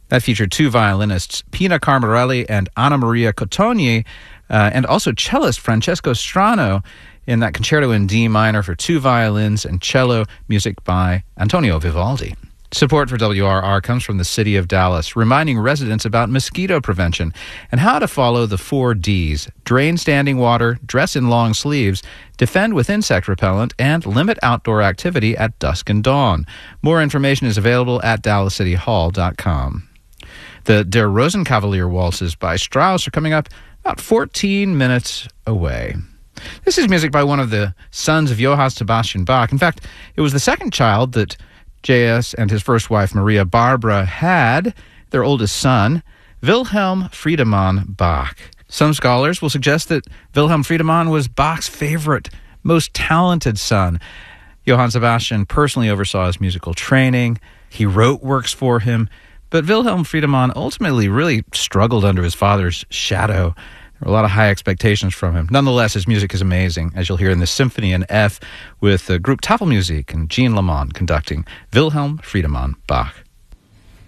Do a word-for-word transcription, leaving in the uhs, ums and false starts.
That featured two violinists, Pina Carmarelli and Anna Maria Cottoni, uh, and also cellist Francesco Strano in that concerto in D minor for two violins and cello, music by Antonio Vivaldi. Support for W R R comes from the City of Dallas, reminding residents about mosquito prevention and how to follow the four Ds: drain standing water, dress in long sleeves, defend with insect repellent, and limit outdoor activity at dusk and dawn. More information is available at dallas city hall dot com. The Der Rosenkavalier waltzes by Strauss are coming up about fourteen minutes away. This is music by one of the sons of Johann Sebastian Bach. In fact, it was the second child that J S and his first wife, Maria Barbara, had, their oldest son, Wilhelm Friedemann Bach. Some scholars will suggest that Wilhelm Friedemann was Bach's favorite, most talented son. Johann Sebastian personally oversaw his musical training. He wrote works for him. But Wilhelm Friedemann ultimately really struggled under his father's shadow. There were a lot of high expectations from him. Nonetheless, his music is amazing, as you'll hear in the Symphony in F with the group Tafelmusik and Jean Lamont conducting Wilhelm Friedemann Bach.